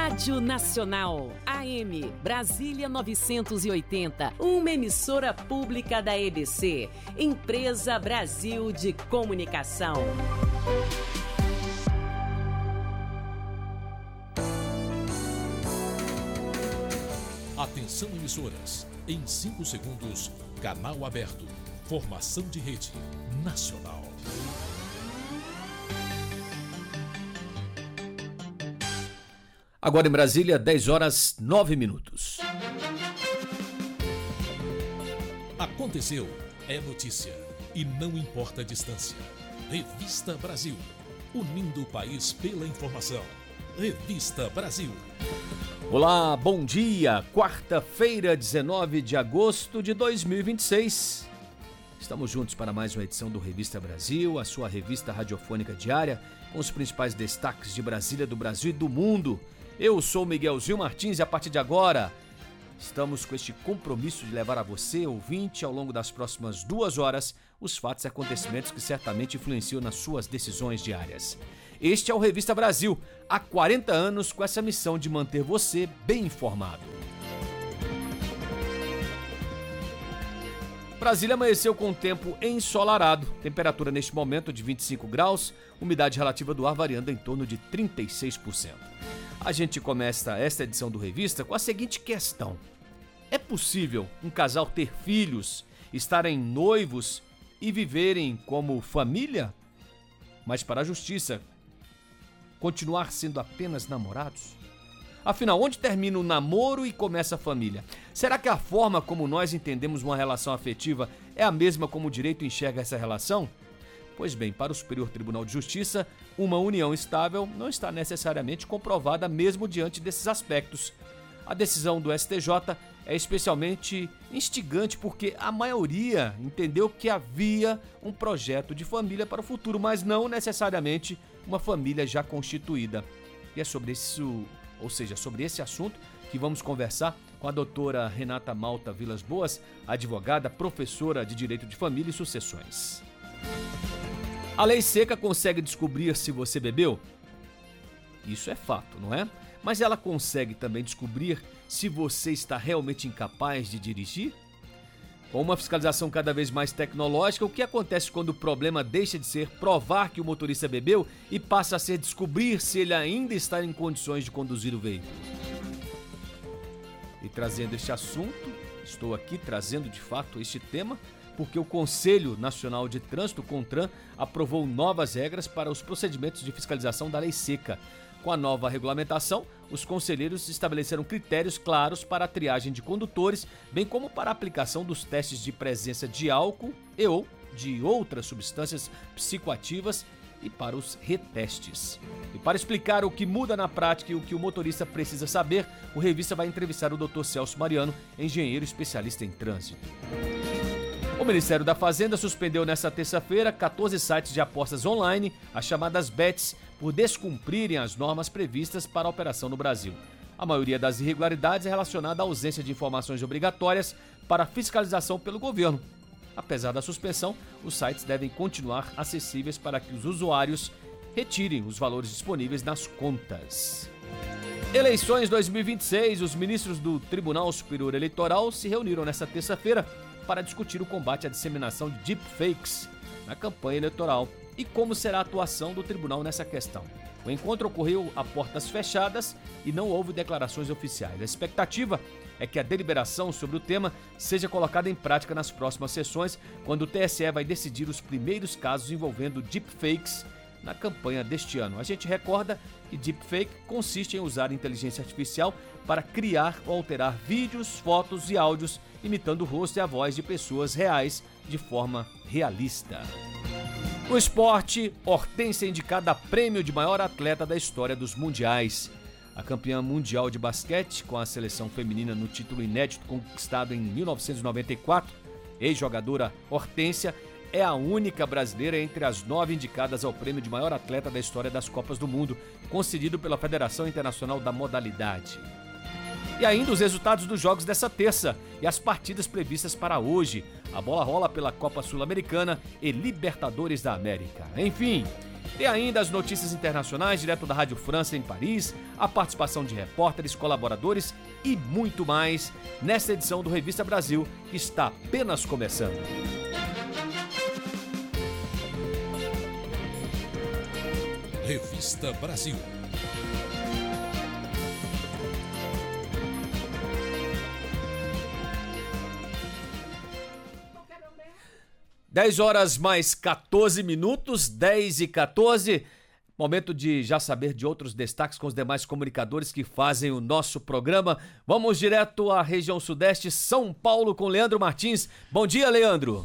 Rádio Nacional, AM, Brasília 980, uma emissora pública da EBC, Empresa Brasil de Comunicação. Atenção emissoras, em 5 segundos, canal aberto, formação de rede nacional. Agora em Brasília, 10 horas 9 minutos. Aconteceu, é notícia, e não importa a distância. Revista Brasil, unindo o país pela informação. Revista Brasil. Olá, bom dia, quarta-feira, 19 de agosto de 2026. Estamos juntos para mais uma edição do Revista Brasil, a sua revista radiofônica diária, com os principais destaques de Brasília, do Brasil e do mundo. Eu sou Miguel Zil Martins e a partir de agora estamos com este compromisso de levar a você, ouvinte, ao longo das próximas 2 horas, os fatos e acontecimentos que certamente influenciam nas suas decisões diárias. Este é o Revista Brasil, há 40 anos com essa missão de manter você bem informado. Brasília amanheceu com tempo ensolarado, temperatura neste momento de 25 graus, umidade relativa do ar variando em torno de 36%. A gente começa esta edição do Revista com a seguinte questão: é possível um casal ter filhos, estarem noivos e viverem como família? Mas para a justiça, continuar sendo apenas namorados? Afinal, onde termina o namoro e começa a família? Será que a forma como nós entendemos uma relação afetiva é a mesma como o direito enxerga essa relação? Pois bem, para o Superior Tribunal de Justiça, uma união estável não está necessariamente comprovada mesmo diante desses aspectos. A decisão do STJ é especialmente instigante porque a maioria entendeu que havia um projeto de família para o futuro, mas não necessariamente uma família já constituída. E é sobre isso, ou seja, sobre esse assunto que vamos conversar com a doutora Renata Malta Vilas Boas, advogada, professora de Direito de Família e Sucessões. A lei seca consegue descobrir se você bebeu? Isso é fato, não é? Mas ela consegue também descobrir se você está realmente incapaz de dirigir? Com uma fiscalização cada vez mais tecnológica, o que acontece quando o problema deixa de ser provar que o motorista bebeu e passa a ser descobrir se ele ainda está em condições de conduzir o veículo? E trazendo este assunto, estou aqui trazendo de fato este tema, porque o Conselho Nacional de Trânsito, CONTRAN, aprovou novas regras para os procedimentos de fiscalização da lei seca. Com a nova regulamentação, os conselheiros estabeleceram critérios claros para a triagem de condutores, bem como para a aplicação dos testes de presença de álcool e ou de outras substâncias psicoativas e para os retestes. E para explicar o que muda na prática e o que o motorista precisa saber, o Revista vai entrevistar o Dr. Celso Mariano, engenheiro especialista em trânsito. O Ministério da Fazenda suspendeu nesta terça-feira 14 sites de apostas online, as chamadas bets, por descumprirem as normas previstas para a operação no Brasil. A maioria das irregularidades é relacionada à ausência de informações obrigatórias para fiscalização pelo governo. Apesar da suspensão, os sites devem continuar acessíveis para que os usuários retirem os valores disponíveis nas contas. Eleições 2026, os ministros do Tribunal Superior Eleitoral se reuniram nesta terça-feira para discutir o combate à disseminação de deepfakes na campanha eleitoral e como será a atuação do tribunal nessa questão. O encontro ocorreu a portas fechadas e não houve declarações oficiais. A expectativa é que a deliberação sobre o tema seja colocada em prática nas próximas sessões, quando o TSE vai decidir os primeiros casos envolvendo deepfakes na campanha deste ano. A gente recorda que deepfake consiste em usar inteligência artificial para criar ou alterar vídeos, fotos e áudios imitando o rosto e a voz de pessoas reais de forma realista. No esporte, Hortência é indicada a prêmio de maior atleta da história dos mundiais. A campeã mundial de basquete, com a seleção feminina no título inédito conquistado em 1994, ex-jogadora Hortência é a única brasileira entre as 9 indicadas ao prêmio de maior atleta da história das Copas do Mundo, concedido pela Federação Internacional da Modalidade. E ainda os resultados dos jogos dessa terça e as partidas previstas para hoje. A bola rola pela Copa Sul-Americana e Libertadores da América. Enfim, Tem ainda as notícias internacionais, direto da Rádio França em Paris, a participação de repórteres, colaboradores e muito mais nesta edição do Revista Brasil, que está apenas começando. Revista Brasil. Dez horas mais 14 minutos, 10h14. Momento de já saber de outros destaques com os demais comunicadores que fazem o nosso programa. Vamos direto à região sudeste, São Paulo, com Leandro Martins. Bom dia, Leandro.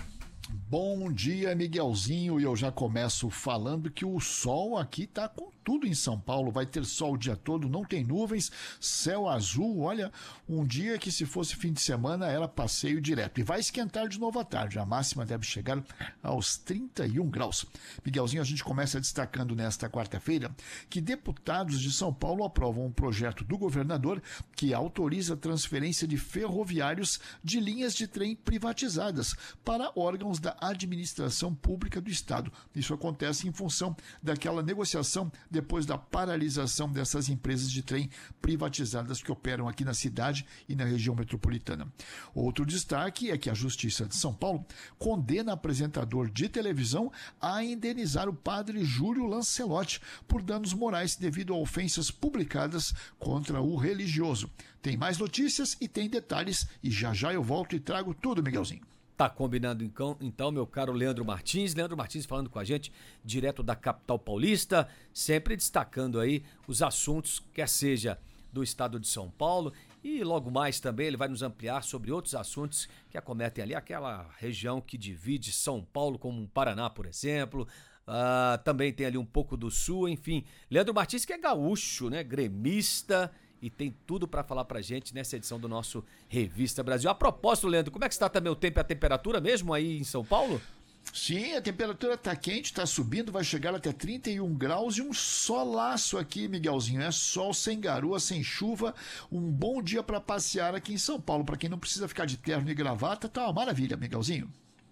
Bom dia, Miguelzinho, e eu já começo falando que o sol aqui tá com tudo em São Paulo, vai ter sol o dia todo, não tem nuvens, céu azul, olha, um dia que se fosse fim de semana era passeio direto, e vai esquentar de novo à tarde, a máxima deve chegar aos 31 graus. Miguelzinho, a gente começa destacando nesta quarta-feira que deputados de São Paulo aprovam um projeto do governador que autoriza a transferência de ferroviários de linhas de trem privatizadas para órgãos da administração pública do Estado. Isso acontece em função daquela negociação depois da paralisação dessas empresas de trem privatizadas que operam aqui na cidade e na região metropolitana. Outro destaque é que a Justiça de São Paulo condena apresentador de televisão a indenizar o padre Júlio Lancelotti por danos morais devido a ofensas publicadas contra o religioso. Tem mais notícias e tem detalhes e já eu volto e trago tudo, Miguelzinho. Tá combinado então, meu caro Leandro Martins. Leandro Martins falando com a gente direto da capital paulista, sempre destacando aí os assuntos, quer seja do estado de São Paulo, e logo mais também ele vai nos ampliar sobre outros assuntos que acometem ali aquela região que divide São Paulo como o Paraná, por exemplo. Também tem ali um pouco do sul, enfim. Leandro Martins, que é gaúcho, né? Gremista, e tem tudo para falar pra gente nessa edição do nosso Revista Brasil. A propósito, Leandro, como é que está também o tempo e a temperatura mesmo aí em São Paulo? Sim, a temperatura está quente, está subindo, vai chegar até 31 graus e um solaço aqui, Miguelzinho. É sol sem garoa, sem chuva. Um bom dia para passear aqui em São Paulo. Para quem não precisa ficar de terno e gravata, tá uma maravilha, Miguelzinho.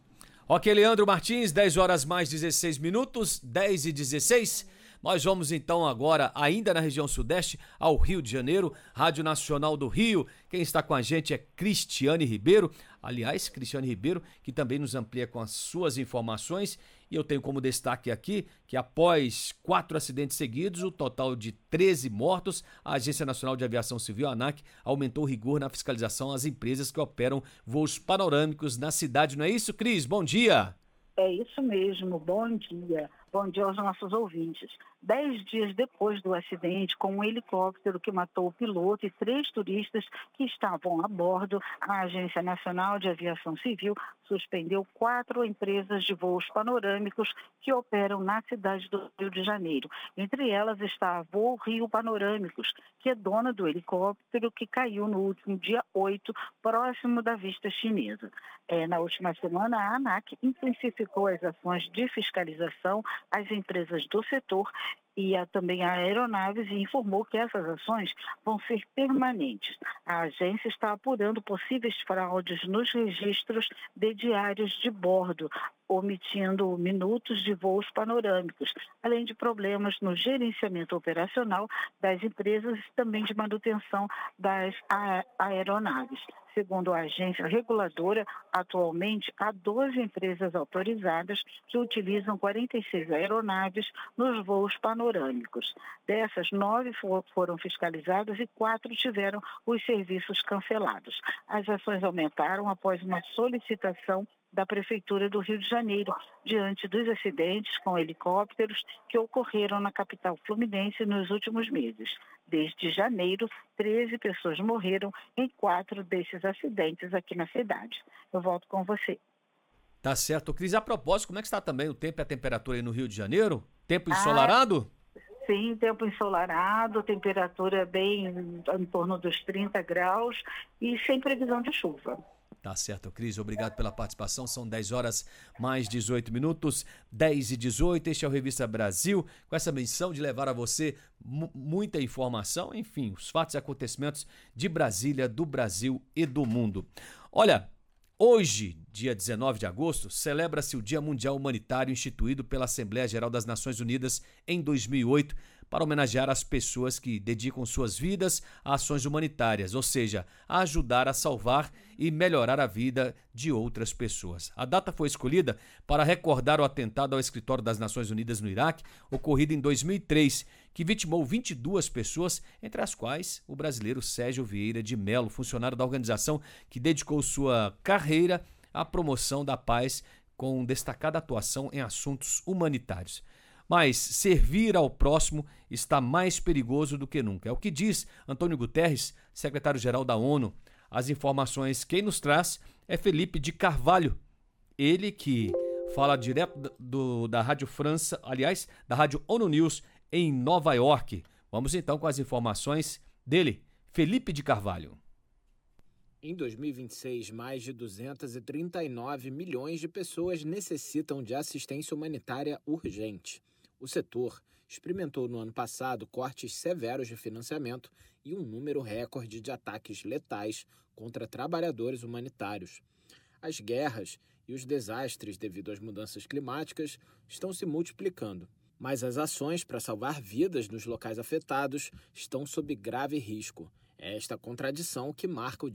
Ok, Leandro Martins, 10 horas mais 16 minutos, 10h16. Nós vamos então agora, ainda na região sudeste, ao Rio de Janeiro, Rádio Nacional do Rio. Quem está com a gente é Cristiane Ribeiro. Aliás, Cristiane Ribeiro, que também nos amplia com as suas informações. E eu tenho como destaque aqui que após 4 acidentes seguidos, o total de 13 mortos, a Agência Nacional de Aviação Civil, a ANAC, aumentou o rigor na fiscalização às empresas que operam voos panorâmicos na cidade. Não é isso, Cris? Bom dia! É isso mesmo, bom dia. Bom dia aos nossos ouvintes. 10 dias depois do acidente com um helicóptero que matou o piloto e 3 turistas que estavam a bordo, a Agência Nacional de Aviação Civil suspendeu 4 empresas de voos panorâmicos que operam na cidade do Rio de Janeiro. Entre elas está a Voo Rio Panorâmicos, que é dona do helicóptero que caiu no último dia 8, próximo da vista chinesa. Na última semana, a ANAC intensificou as ações de fiscalização às empresas do setor e também a aeronaves e informou que essas ações vão ser permanentes. A agência está apurando possíveis fraudes nos registros de diários de bordo, omitindo minutos de voos panorâmicos, além de problemas no gerenciamento operacional das empresas e também de manutenção das aeronaves. Segundo a agência reguladora, atualmente há 12 empresas autorizadas que utilizam 46 aeronaves nos voos panorâmicos. Dessas, 9 foram fiscalizadas e 4 tiveram os serviços cancelados. As ações aumentaram após uma solicitação da Prefeitura do Rio de Janeiro, diante dos acidentes com helicópteros que ocorreram na capital fluminense nos últimos meses. Desde janeiro, 13 pessoas morreram em 4 desses acidentes aqui na cidade. Eu volto com você. Tá certo. Cris, a propósito, como é que está também o tempo e a temperatura aí no Rio de Janeiro? Tempo ensolarado? Sim, tempo ensolarado, temperatura bem em torno dos 30 graus e sem previsão de chuva. Tá certo, Cris, obrigado pela participação, são 10 horas mais 18 minutos, 10h18, este é o Revista Brasil, com essa missão de levar a você muita informação, enfim, os fatos e acontecimentos de Brasília, do Brasil e do mundo. Olha, Hoje, dia 19 de agosto, celebra-se o Dia Mundial Humanitário instituído pela Assembleia Geral das Nações Unidas em 2008 para homenagear as pessoas que dedicam suas vidas a ações humanitárias, ou seja, a ajudar a salvar e melhorar a vida de outras pessoas. A data foi escolhida para recordar o atentado ao Escritório das Nações Unidas no Iraque, ocorrido em 2003, que vitimou 22 pessoas, entre as quais o brasileiro Sérgio Vieira de Mello, funcionário da organização que dedicou sua carreira à promoção da paz com destacada atuação em assuntos humanitários. Mas servir ao próximo está mais perigoso do que nunca. É o que diz Antônio Guterres, secretário-geral da ONU. As informações quem nos traz é Felipe de Carvalho. Ele que fala direto da Rádio França, aliás, da Rádio ONU News em Nova York. Vamos então com as informações dele, Felipe de Carvalho. Em 2026, mais de 239 milhões de pessoas necessitam de assistência humanitária urgente. O setor experimentou no ano passado cortes severos de financiamento e um número recorde de ataques letais contra trabalhadores humanitários. As guerras e os desastres devido às mudanças climáticas estão se multiplicando, mas as ações para salvar vidas nos locais afetados estão sob grave risco. É esta contradição que marca o